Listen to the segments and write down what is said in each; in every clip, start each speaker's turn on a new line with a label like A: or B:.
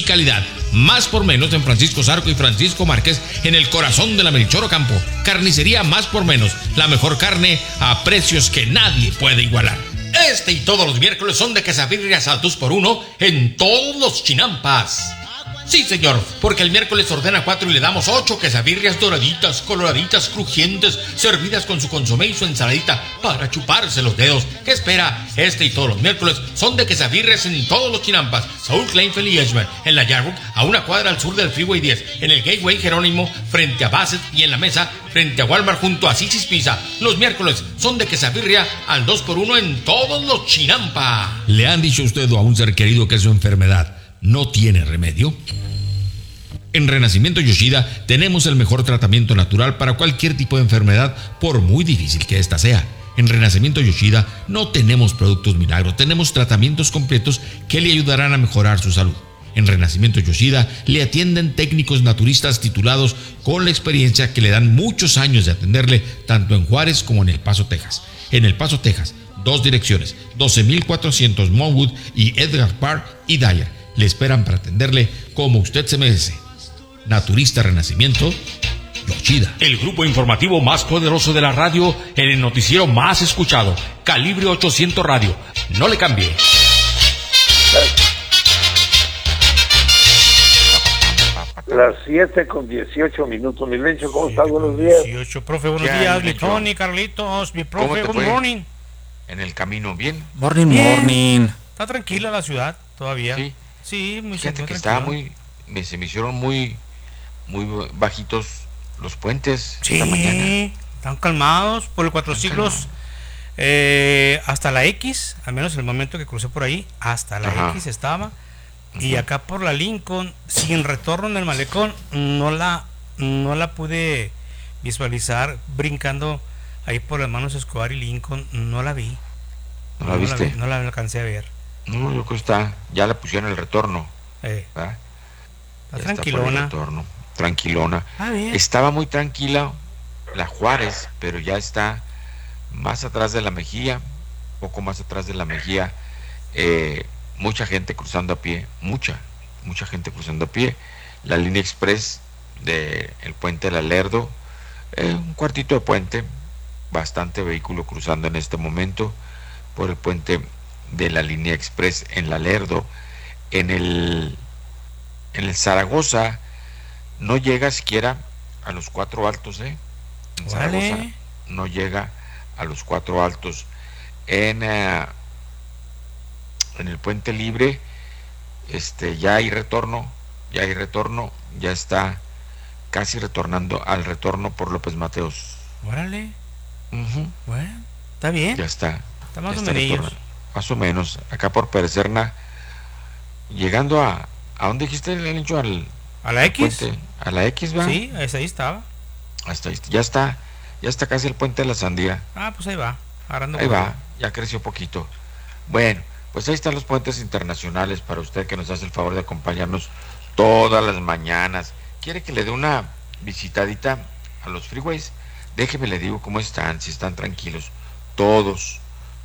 A: calidad. Más por menos en Francisco Zarco y Francisco Márquez, en el corazón de la Melchor Ocampo. Carnicería Más por Menos, la mejor carne a precios que nadie puede igualar. Este y todos los miércoles son de quesabirrias al 2x1 en todos los chinampas. Sí, señor, porque el miércoles ordena 4 y le damos 8 quesabirrias doraditas, coloraditas, crujientes, servidas con su consomé y su ensaladita para chuparse los dedos. ¿Qué espera? Este y todos los miércoles son de quesabirrias en todos los chinampas. Saúl Kleinfeld y Edgeman, en la Yarbook, a una cuadra al sur del Freeway 10, en el Gateway Jerónimo, frente a Bassett, y en la Mesa, frente a Walmart, junto a Sisi's Pizza. Los miércoles son de quesabirria al 2x1 en todos los chinampas. ¿Le han dicho a usted o a un ser querido que su enfermedad no tiene remedio? En Renacimiento Yoshida tenemos el mejor tratamiento natural para cualquier tipo de enfermedad, por muy difícil que ésta sea. En Renacimiento Yoshida no tenemos productos milagro, tenemos tratamientos completos que le ayudarán a mejorar su salud. En Renacimiento Yoshida le atienden técnicos naturistas titulados con la experiencia que le dan muchos años de atenderle tanto en Juárez como en El Paso, Texas. En El Paso, Texas, 2 direcciones, 12,400 Monwood y Edgar Park y Dyer. Le esperan para atenderle como usted se merece. Naturista Renacimiento Yoshida. El grupo informativo más poderoso de la radio, en el noticiero más escuchado, Calibre 800 Radio. No le cambie.
B: Las 7:18. Mi Lencho, ¿cómo estás? Buenos días.
C: 18, profe, buenos días. Mi Tony, Carlitos, mi profe, good morning.
D: En el camino, ¿bien?
C: Morning. Está tranquila la ciudad todavía.
D: Sí,
C: muy
D: fíjate que estaba se me hicieron muy bajitos los puentes esta mañana.
C: Están calmados por el Cuatro Siglos. Hasta la X, al menos en el momento que crucé por ahí, hasta la X estaba. Y acá por la Lincoln, sin retorno en el malecón, no la pude visualizar brincando ahí por las manos Escobar y Lincoln. No la vi.
D: ¿No la viste?
C: No la alcancé a ver.
D: No, yo creo que ya la pusieron el retorno.
C: Está
D: tranquilona. Tranquilona. Estaba muy tranquila la Juárez, pero ya está más atrás de la Mejía, poco más atrás de la Mejía. Mucha gente cruzando a pie, mucha gente cruzando a pie. La línea express del puente del Lerdo, un cuartito de puente, bastante vehículo cruzando en este momento por el puente de la línea express en la Lerdo. En el Zaragoza no llega siquiera a los 4 altos, En Zaragoza no llega a los 4 altos. En el Puente Libre ya hay retorno, ya está casi retornando al retorno por López Mateos.
C: Bueno, está bien.
D: Ya está
C: más o menos.
D: Más o menos, acá por Pérez Serna, llegando a ¿dónde dijiste, Lencho?
C: A la X.
D: Puente, a la X, ¿va?
C: Sí, ahí estaba.
D: Hasta ahí, ya está casi el puente de la Sandía.
C: Pues ahí va.
D: Ahí va, ya creció poquito. Bueno, pues ahí están los puentes internacionales para usted que nos hace el favor de acompañarnos todas las mañanas. ¿Quiere que le dé una visitadita a los freeways? Déjeme le digo cómo están, si están tranquilos. Todos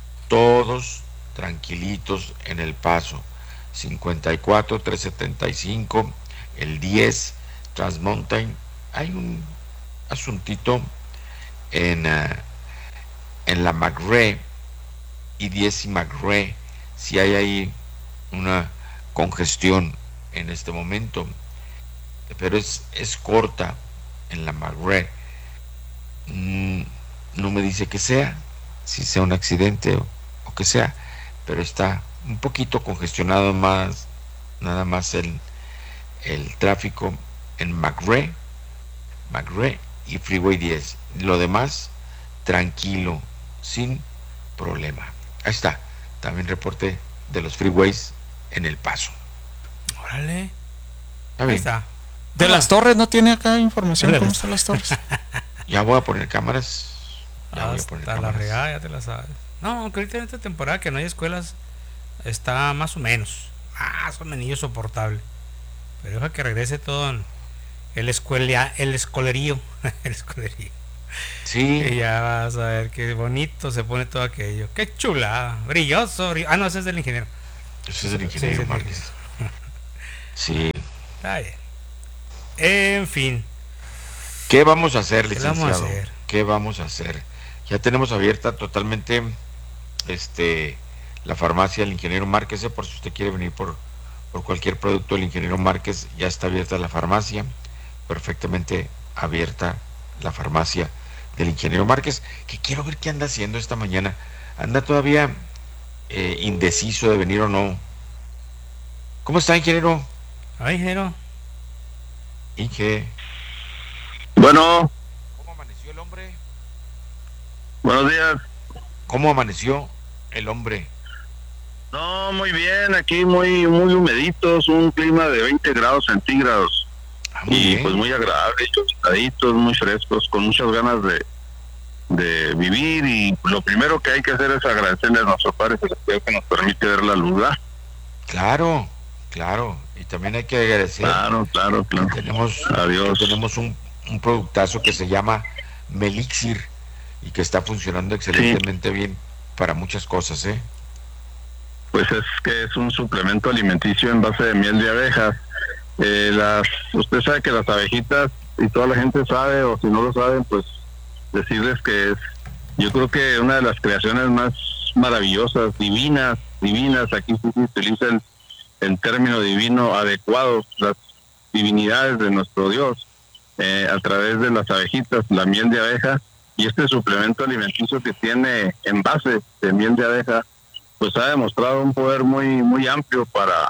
D: tranquilitos en El Paso. 54, 375, el 10, Transmountain. Hay un asuntito en la McRae y 10 y McRae. Si hay ahí una congestión en este momento, pero es corta en la McRae. No me dice que sea, si sea un accidente o que sea, pero está un poquito congestionado más, nada más el tráfico en McRae y Freeway 10. Lo demás, tranquilo, sin problema. Ahí está, también reporte de los freeways en El Paso.
C: Órale.
D: Ahí está.
E: De las torres, ¿no tiene acá información? ¿Cómo están las torres?
D: Ya voy a poner cámaras.
C: Hasta la regada, ya te la sabes. No, aunque ahorita en esta temporada que no hay escuelas, está más o menos menillo soportable. Pero deja que regrese todo el escolerío.
D: Sí.
C: Y ya vas a ver qué bonito se pone todo aquello. Qué chulada, brilloso. No, ese es del ingeniero.
D: Ese es del ingeniero Márquez. Sí.
C: Está bien. En fin.
D: ¿Qué vamos a hacer, licenciado?
C: ¿Qué vamos a hacer?
D: ¿Qué vamos a hacer? Ya tenemos abierta totalmente la farmacia del Ingeniero Márquez, por si usted quiere venir por cualquier producto del Ingeniero Márquez, ya está abierta la farmacia, perfectamente abierta la farmacia del Ingeniero Márquez, que quiero ver qué anda haciendo esta mañana. Anda todavía indeciso de venir o no. ¿Cómo está, ingeniero?
C: Ay, ingeniero.
D: Inge.
F: Bueno.
D: ¿Cómo amaneció el hombre?
F: Buenos días.
D: ¿Cómo amaneció el hombre?
F: No, muy bien, aquí muy humeditos, un clima de 20 grados centígrados. Y
D: bien.
F: Pues muy agradable, chocaditos, muy frescos, con muchas ganas de vivir. Y lo primero que hay que hacer es agradecerle a nuestro Padre Celestial que nos permite ver la luz, ¿verdad?
D: Claro. Y también hay que agradecer.
F: Claro.
D: Tenemos un productazo que se llama Melixir y que está funcionando excelentemente bien para muchas cosas, ¿eh?
F: Pues es que es un suplemento alimenticio en base de miel de abejas. Usted sabe que las abejitas, y toda la gente sabe, o si no lo saben, pues decirles que es, yo creo que una de las creaciones más maravillosas, divinas, aquí sí se utiliza el término divino adecuado, las divinidades de nuestro Dios, a través de las abejitas, la miel de abeja, y este suplemento alimenticio que tiene en base de miel de abeja, pues ha demostrado un poder muy amplio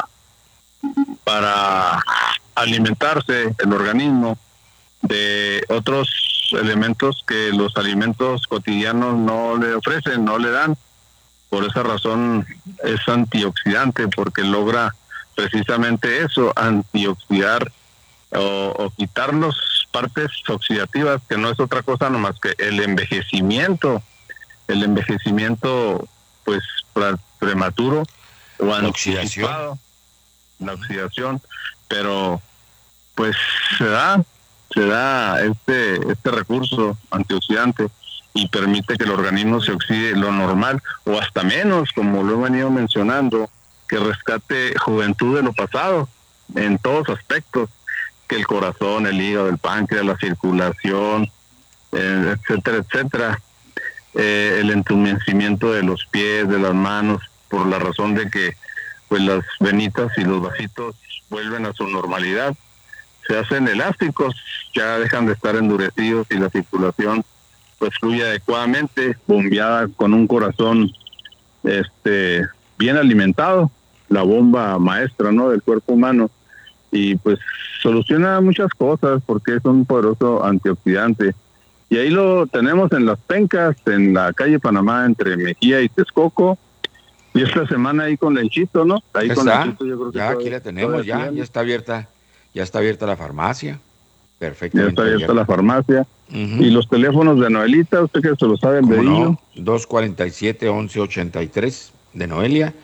F: para alimentarse el organismo de otros elementos que los alimentos cotidianos no le ofrecen, no le dan. Por esa razón es antioxidante, porque logra precisamente eso, antioxidar o quitarnos partes oxidativas, que no es otra cosa nomás que el envejecimiento pues prematuro o anticipado, la oxidación, pero pues se da este recurso antioxidante y permite que el organismo se oxide lo normal o hasta menos, como lo he venido mencionando, que rescate juventud de lo pasado en todos aspectos, que el corazón, el hígado, el páncreas, la circulación, etcétera, el entumecimiento de los pies, de las manos, por la razón de que pues las venitas y los vasitos vuelven a su normalidad, se hacen elásticos, ya dejan de estar endurecidos y la circulación pues fluye adecuadamente, bombeada con un corazón bien alimentado, la bomba maestra, ¿no?, del cuerpo humano, y pues soluciona muchas cosas porque es un poderoso antioxidante. Y ahí lo tenemos en Las Pencas, en la calle Panamá, entre Mejía y Texcoco. Y esta semana ahí con Lenchito, ¿no? Ahí
D: Ya
F: con
D: está,
F: Lenchito, yo creo que
D: ya aquí la tenemos, ya está abierta la farmacia. Perfecto.
F: Ya está abierta la farmacia. Y los teléfonos de Noelita, usted que se lo sabe, el dedillo.
D: 247-1183 de Noelia.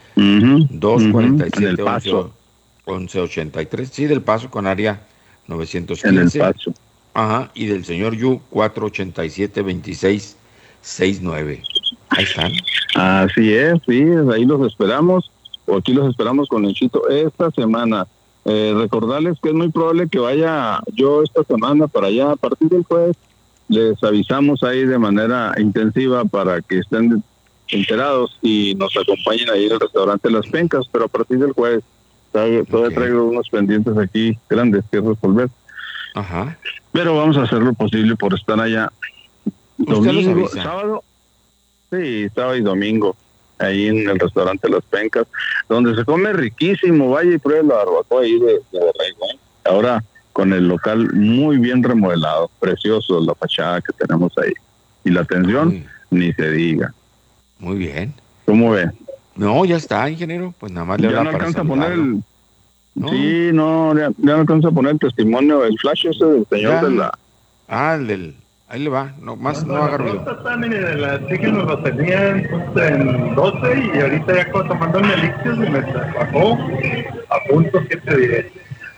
D: 247-1183, sí, del Paso, con área 915.
F: En el Paso.
D: Ajá, y del señor Yu, 487-2669. Ahí están.
F: Así es, sí, ahí los esperamos, o aquí los esperamos con Lenchito esta semana. Recordarles que es muy probable que vaya yo esta semana para allá a partir del jueves. Les avisamos ahí de manera intensiva para que estén enterados y nos acompañen ahí en el restaurante Las Pencas, pero a partir del jueves todavía traigo unos pendientes aquí grandes que resolver.
D: Ajá.
F: Pero vamos a hacer lo posible por estar allá domingo, sábado. Sí, sábado y domingo, ahí en el restaurante Las Pencas, donde se come riquísimo. Vaya y pruebe la barbacoa ahí de Borrego. Ahora con el local muy bien remodelado, precioso la fachada que tenemos ahí. Y la atención, ni se diga.
D: Muy bien.
F: ¿Cómo ve?
D: No, ya está, ingeniero, pues nada más le
F: ya
D: habla
F: no
D: para
F: alcanza a poner
D: saludarlo.
F: ¿No? Sí, no, ya no alcanza a poner el testimonio, el flash ese del señor
D: Ya.
F: de la...
D: Ahí le va, no haga ruido.
G: Sí que nos lo tenían en 12 y ahorita ya tomando el elixir se me bajó a punto, ¿qué te diré?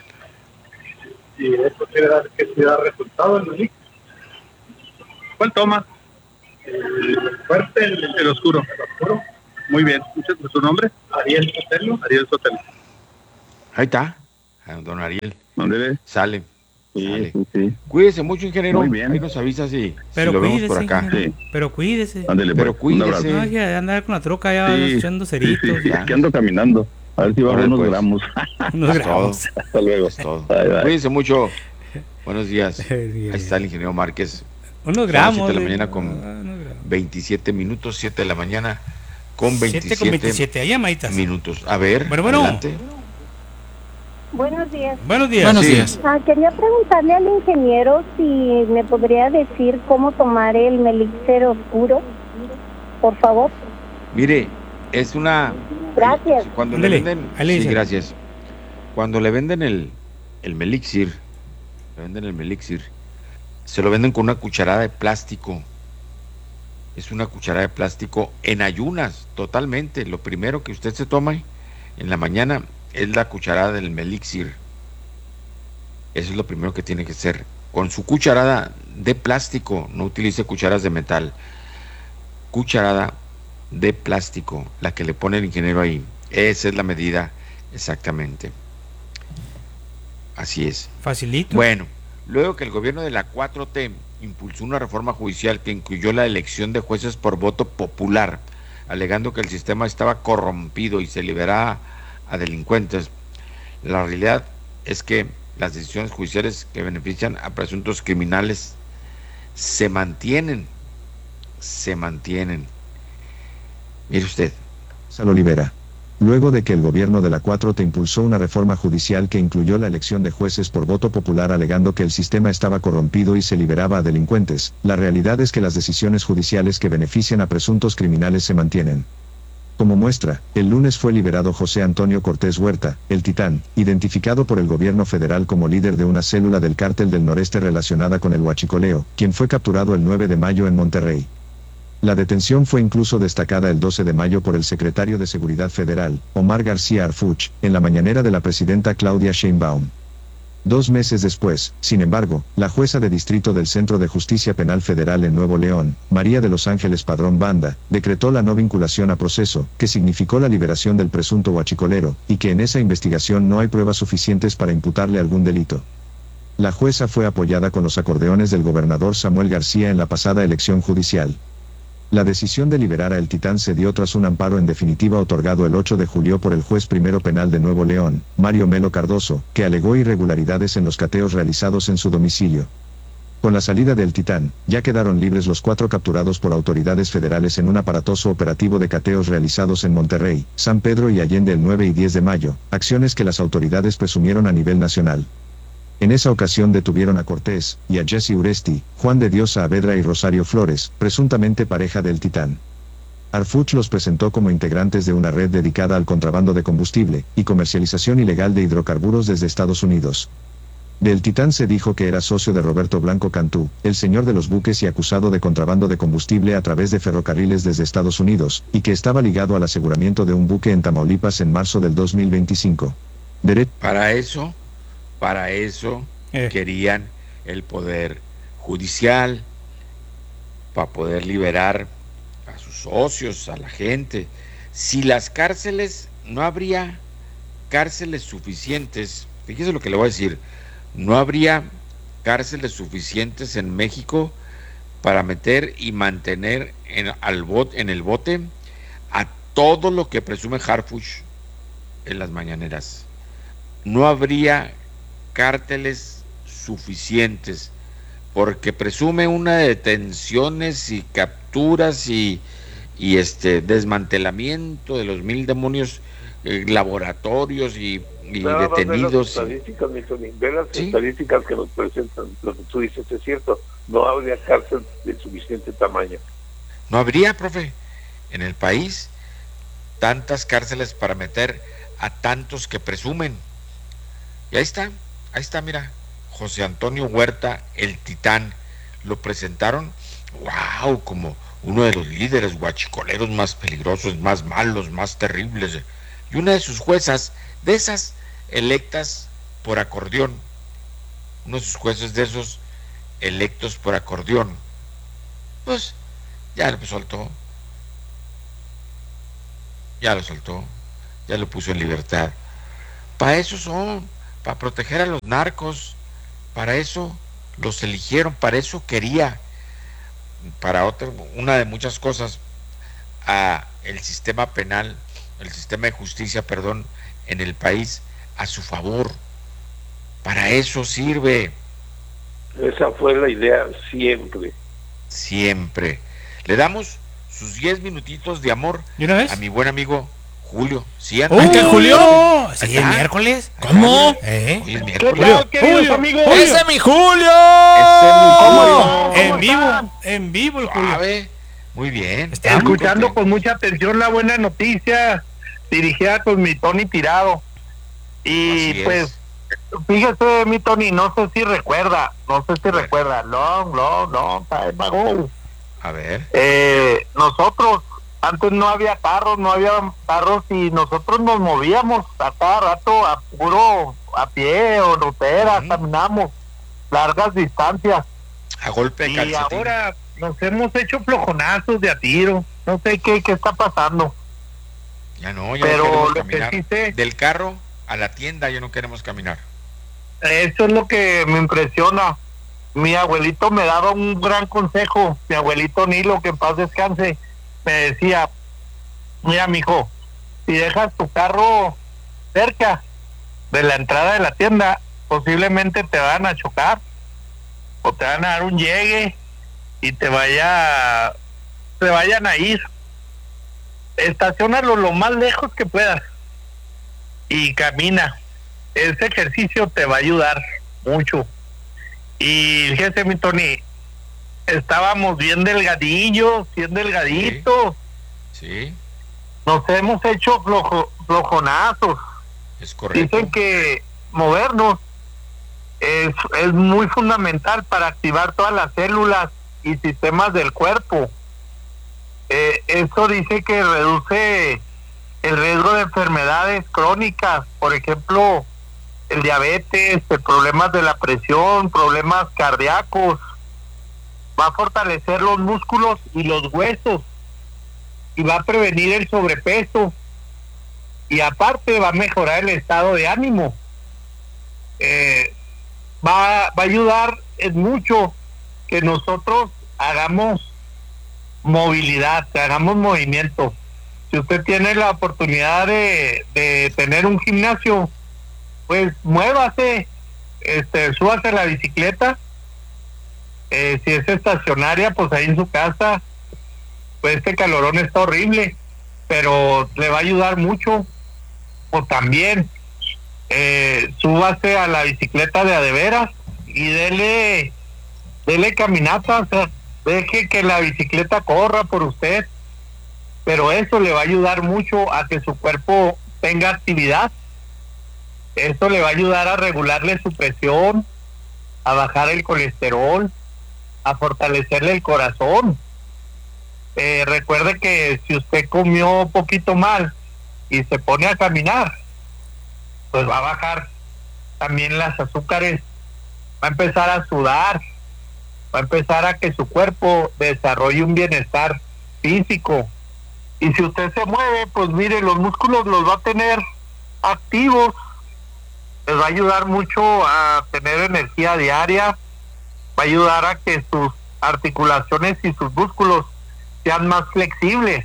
G: Y eso quiere dar que sí da resultado en el elixir. ¿Cuál toma? El fuerte, el oscuro. El oscuro. Muy bien. ¿Tu nombre? Ariel Sotelo.
D: Ahí está. a don Ariel.
F: ¿Dónde?
D: Sale.
F: Sí.
D: Cuídese mucho, ingeniero.
F: Muy bien.
D: Ahí nos avisa si
C: Pero
D: lo vemos por acá.
C: Sí. Pero cuídese.
F: Ándele,
D: Pero
F: pues, un abrazo.
D: cuídese.
C: No hay que andar con la troca ya echando ceritos.
F: Sí, que ando caminando. A ver si bajo unos
D: pues.
F: gramos.
C: Unos
D: Es
C: gramos.
D: todo.
F: Hasta luego.
D: Es todo.
F: Bye, bye.
D: Cuídense mucho. Buenos días. Ahí está el ingeniero Márquez.
C: Unos gramos.
D: 7 de la mañana con 27 minutos, 7 de la mañana con 27
C: Hay llamaditas.
D: minutos. A ver,
C: bueno.
D: adelante.
H: Buenos días.
C: Buenos días.
E: Buenos
D: Sí.
E: días.
H: Quería preguntarle al ingeniero si me podría decir cómo tomar el Melixer oscuro, por favor.
D: Mire, es una...
H: Gracias.
D: Cuando
C: Ándele,
D: le venden...
C: ahí le
D: Sí,
C: dicen.
D: gracias. Cuando le venden el Melixir, se lo venden con una cucharada de plástico. Es una cucharada de plástico en ayunas, totalmente. Lo primero que usted se toma en la mañana es la cucharada del Melixir. Eso es lo primero que tiene que hacer. Con su cucharada de plástico, no utilice cucharas de metal. Cucharada de plástico, la que le pone el ingeniero ahí. Esa es la medida exactamente. Así es.
C: Facilito.
D: Bueno, luego que el gobierno de la 4T impulsó una reforma judicial que incluyó la elección de jueces por voto popular, alegando que el sistema estaba corrompido y se liberaba a delincuentes. La realidad es que las decisiones judiciales que benefician a presuntos criminales se mantienen. Mire usted.
I: Se lo libera. Luego de que el gobierno de la 4T impulsó una reforma judicial que incluyó la elección de jueces por voto popular alegando que el sistema estaba corrompido y se liberaba a delincuentes, la realidad es que las decisiones judiciales que benefician a presuntos criminales se mantienen. Como muestra, el lunes fue liberado José Antonio Cortés Huerta, el Titán, identificado por el gobierno federal como líder de una célula del Cártel del Noreste relacionada con el huachicoleo, quien fue capturado el 9 de mayo en Monterrey. La detención fue incluso destacada el 12 de mayo por el secretario de Seguridad Federal, Omar García Harfuch, en la mañanera de la presidenta Claudia Sheinbaum. 2 meses después, sin embargo, la jueza de distrito del Centro de Justicia Penal Federal en Nuevo León, María de los Ángeles Padrón Banda, decretó la no vinculación a proceso, que significó la liberación del presunto huachicolero, y que en esa investigación no hay pruebas suficientes para imputarle algún delito. La jueza fue apoyada con los acordeones del gobernador Samuel García en la pasada elección judicial. La decisión de liberar a El Titán se dio tras un amparo en definitiva otorgado el 8 de julio por el juez primero penal de Nuevo León, Mario Melo Cardoso, que alegó irregularidades en los cateos realizados en su domicilio. Con la salida del Titán, ya quedaron libres los 4 capturados por autoridades federales en un aparatoso operativo de cateos realizados en Monterrey, San Pedro y Allende el 9 y 10 de mayo, acciones que las autoridades presumieron a nivel nacional. En esa ocasión detuvieron a Cortés, y a Jesse Uresti, Juan de Dios Saavedra y Rosario Flores, presuntamente pareja del Titán. Harfuch los presentó como integrantes de una red dedicada al contrabando de combustible, y comercialización ilegal de hidrocarburos desde Estados Unidos. Del Titán se dijo que era socio de Roberto Blanco Cantú, el señor de los buques y acusado de contrabando de combustible a través de ferrocarriles desde Estados Unidos, y que estaba ligado al aseguramiento de un buque en Tamaulipas en marzo del 2025.
D: Para eso querían el poder judicial, para poder liberar a sus socios, a la gente. Si las cárceles, no habría cárceles suficientes, fíjese lo que le voy a decir, no habría cárceles suficientes en México para meter y mantener en el bote a todo lo que presume Harfuch en las mañaneras. No habría cárteles suficientes porque presume una de detenciones y capturas y desmantelamiento de los 1000 demonios, laboratorios y detenidos.
B: Ve las estadísticas que nos presentan. Lo que tú dices es cierto, no habría cárcel de suficiente tamaño.
D: No habría, profe, en el país tantas cárceles para meter a tantos que presumen. Y ahí está, mira, José Antonio Huerta, el Titán, lo presentaron, wow, como uno de los líderes guachicoleros más peligrosos, más malos, más terribles, y una de sus juezas, de esas electas por acordeón, uno de sus jueces de esos electos por acordeón, pues ya lo soltó, ya lo puso en libertad. Para eso son, para proteger a los narcos, para eso los eligieron, para eso quería, para una de muchas cosas, el sistema penal, el sistema de justicia, perdón, en el país a su favor. Para eso sirve.
B: Esa fue la idea siempre.
D: Siempre. Le damos sus 10 minutitos de amor a mi buen amigo Julio. ¿Sí,
C: ¿Qué Julio? Sí, el miércoles.
E: ¿Cómo?
D: Hoy es miércoles.
J: ¿Qué tal, queridos amigos?
E: ¡Ese es mi Julio!
C: En vivo el Julio.
D: Muy bien.
J: Está escuchando con mucha atención la buena noticia dirigida con mi Tony Tirado. Y
D: Así
J: pues, fíjese, mi Tony, no sé si recuerda, long time ago.
D: A ver.
J: Nosotros, antes no había carros y nosotros nos movíamos a cada rato a pie o rutera, caminamos largas distancias.
D: A golpe de calcetín.
J: Y ahora nos hemos hecho flojonazos de a tiro, no sé qué está pasando.
D: Ya no
J: Pero
D: queremos caminar. Sí sé, del carro a la tienda ya no queremos caminar.
J: Eso es lo que me impresiona. Mi abuelito me daba un gran consejo, mi abuelito Nilo, que en paz descanse, me decía: mira, mijo, si dejas tu carro cerca de la entrada de la tienda, posiblemente te van a chocar o te van a dar un llegue y te vayan a ir. Estaciónalo lo más lejos que puedas y camina. Ese ejercicio te va a ayudar mucho. Y fíjese, mi Tony, estábamos bien delgaditos.
D: Sí.
J: Nos hemos hecho flojonazos.
D: Es correcto.
J: Dicen que movernos es muy fundamental para activar todas las células y sistemas del cuerpo. Eso dice que reduce el riesgo de enfermedades crónicas, por ejemplo, el diabetes, problemas de la presión, problemas cardíacos. Va a fortalecer los músculos y los huesos y va a prevenir el sobrepeso y aparte va a mejorar el estado de ánimo. Va a ayudar en mucho que nosotros hagamos movilidad, que hagamos movimiento. Si usted tiene la oportunidad de tener un gimnasio, pues muévase, súbase a la bicicleta. Si es estacionaria, pues ahí en su casa, pues este calorón está horrible, pero le va a ayudar mucho. O también súbase a la bicicleta de veras y dele caminata, o sea, deje que la bicicleta corra por usted, pero eso le va a ayudar mucho a que su cuerpo tenga actividad. Eso le va a ayudar a regularle su presión, a bajar el colesterol, a fortalecerle el corazón. Recuerde que si usted comió un poquito mal y se pone a caminar, pues va a bajar también las azúcares, va a empezar a sudar, va a empezar a que su cuerpo desarrolle un bienestar físico. Y si usted se mueve, pues mire, los músculos los va a tener activos, les va a ayudar mucho a tener energía diaria, va a ayudar a que sus articulaciones y sus músculos sean más flexibles.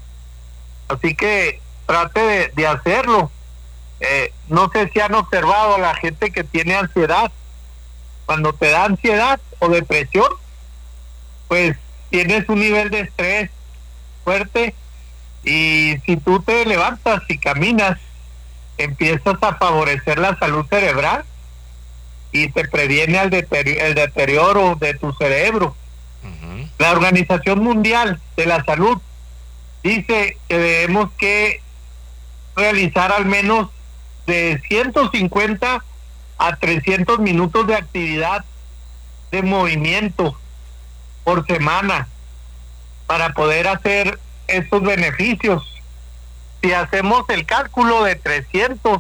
J: Así que trate de hacerlo. No sé si han observado a la gente que tiene ansiedad. Cuando te da ansiedad o depresión, pues tienes un nivel de estrés fuerte, y si tú te levantas y caminas, empiezas a favorecer la salud cerebral y te previene el deterioro de tu cerebro. Uh-huh. La Organización Mundial de la Salud dice que debemos que realizar al menos de 150 a 300 minutos de actividad de movimiento por semana para poder hacer estos beneficios. Si hacemos el cálculo de 300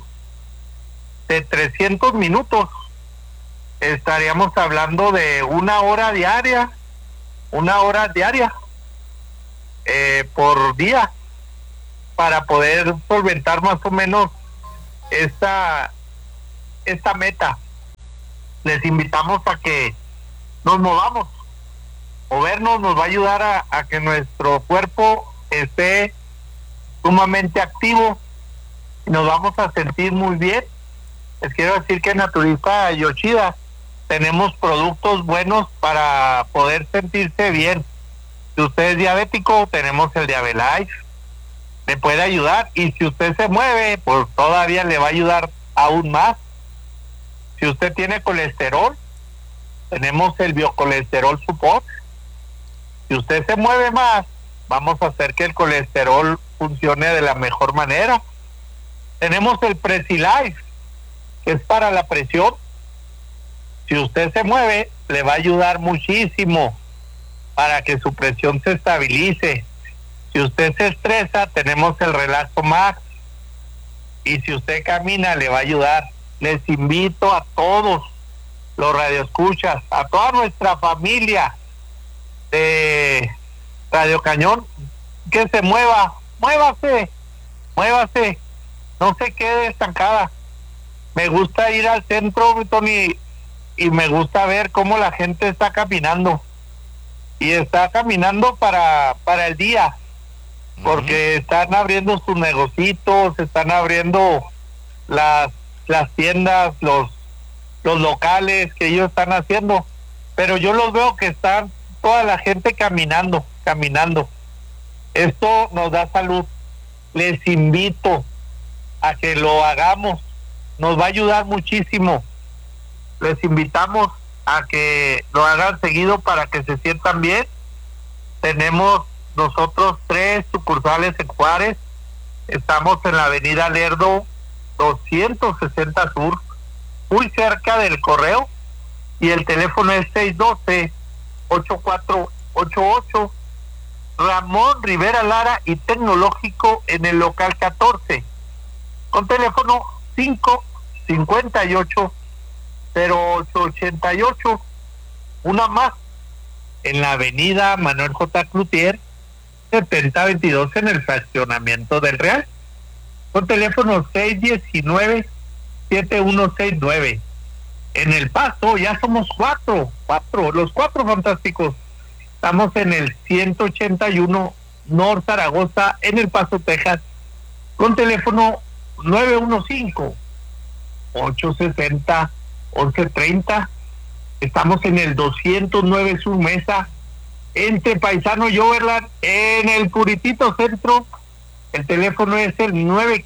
J: minutos, estaríamos hablando de una hora diaria por día, para poder solventar más o menos esta meta. Les invitamos a que nos movamos. Movernos nos va a ayudar a que nuestro cuerpo esté sumamente activo y nos vamos a sentir muy bien. Les quiero decir que en Naturista Yoshida tenemos productos buenos para poder sentirse bien. Si usted es diabético, tenemos el Diabelife, le puede ayudar, y si usted se mueve, pues todavía le va a ayudar aún más. Si usted tiene colesterol, tenemos el Biocolesterol Support. Si usted se mueve más, vamos a hacer que el colesterol funcione de la mejor manera. Tenemos el PresiLife, que es para la presión. Si usted se mueve, le va a ayudar muchísimo para que su presión se estabilice. Si usted se estresa, tenemos el Relaxo Max. Y si usted camina, le va a ayudar. Les invito a todos los radioescuchas, a toda nuestra familia de Radio Cañón, que se mueva, muévase, no se quede estancada. Me gusta ir al centro, Tony, y me gusta ver cómo la gente está caminando, y está caminando para el día, porque están abriendo sus negocios, están abriendo las tiendas, los locales que ellos están haciendo, pero yo los veo que están toda la gente caminando. Esto nos da salud. Les invito a que lo hagamos, nos va a ayudar muchísimo. Les invitamos a que lo hagan seguido para que se sientan bien. Tenemos nosotros 3 sucursales en Juárez. Estamos en la avenida Lerdo 260 Sur, muy cerca del correo, y el teléfono es 612-8488. Ramón Rivera Lara y Tecnológico en el local 14, con teléfono 558-0888. Una más en la avenida Manuel J. Cloutier 7022 en el fraccionamiento del Real, con teléfono 619-7169. En El Paso ya somos cuatro, los 4 fantásticos. Estamos en el 181 North Zaragoza, en El Paso, Texas, con teléfono 915-860-1130. Estamos en el 209 Sur Mesa, entre Paisano y Overland, en el Puritito Centro. El teléfono es el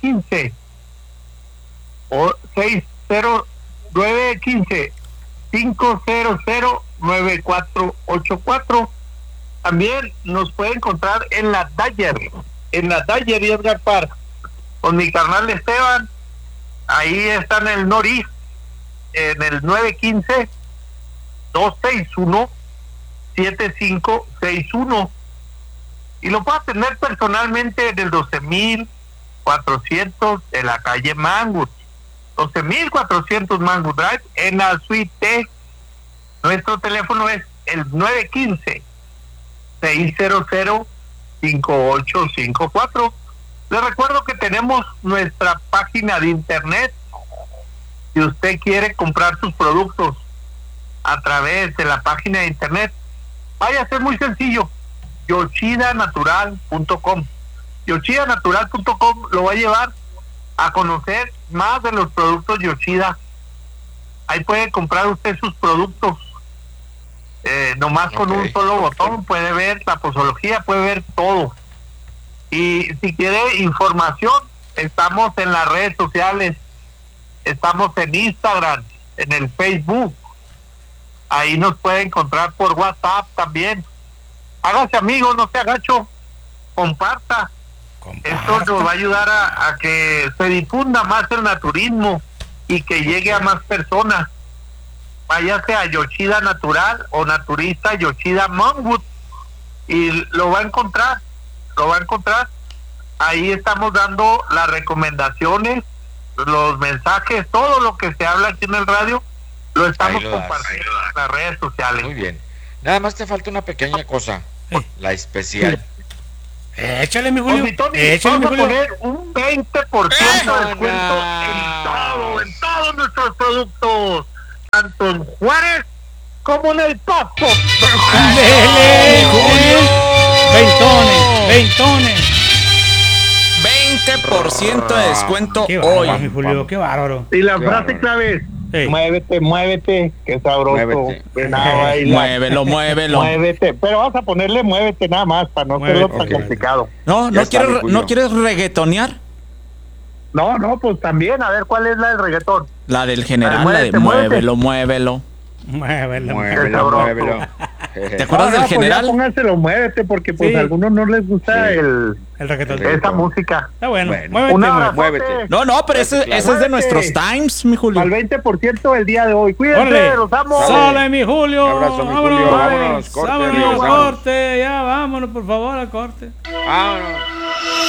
J: 915-500-9484. También nos puede encontrar en la Dyer y Edgar Park, con mi carnal Esteban. Ahí está en el Norris, en el 915-261-7561, y lo puede atender personalmente en el 12400 de la calle Mangwood, 12400 Mangwood Drive, en la suite T. Nuestro teléfono es el 915-600-5854. Les recuerdo que tenemos nuestra página de internet. Si usted quiere comprar sus productos a través de la página de internet, vaya a ser muy sencillo: YoshidaNatural.com. YoshidaNatural.com lo va a llevar a conocer más de los productos Yoshida. Ahí puede comprar usted sus productos nomás con un solo botón. Puede ver la posología, puede ver todo. Y si quiere información, estamos en las redes sociales, estamos en Instagram, en el Facebook. Ahí nos puede encontrar por WhatsApp también. Hágase amigo, no se agacho, comparta. Esto nos va a ayudar a que se difunda más el naturismo y que llegue a más personas. Váyase a Yoshida Natural o Naturista Yoshida Mangwood y lo va a encontrar. Ahí estamos dando las recomendaciones, los mensajes, todo lo que se habla aquí en el radio, lo estamos compartiendo en las redes sociales.
D: Muy bien. Nada más te falta una pequeña cosa, la especial.
C: Échale, mi Julio.
J: Vamos a poner un 20% de descuento en todos nuestros productos, tanto en Juárez como en El Paso.
C: Ventones.
E: 20% de descuento hoy.
C: Mi Julio, qué bárbaro.
J: Y la frase clave es: muévete, que sabroso.
E: Muévelo.
J: Muévete, pero vas a ponerle muévete nada más para no hacerlo tan complicado.
E: ¿No quieres reggaetonear?
J: No, pues también, a ver, ¿cuál es la del reggaetón?
E: La del general, la de muévelo.
C: Muévelo.
E: ¿Te acuerdas del general?
J: Pues pónganselo, muévete, porque pues a algunos no les gusta el reggaetón. Esa música.
C: Está bueno.
E: Muévete. No, pero ese es de nuestros times, mi Julio.
J: Al 20% el día de hoy. Cuídense, los amo.
C: Sale, mi Julio.
D: Un abrazo, mi Julio. Vámonos, corte.
C: Vámonos, corte. Ya, vámonos, por favor, al corte.
D: Vámonos.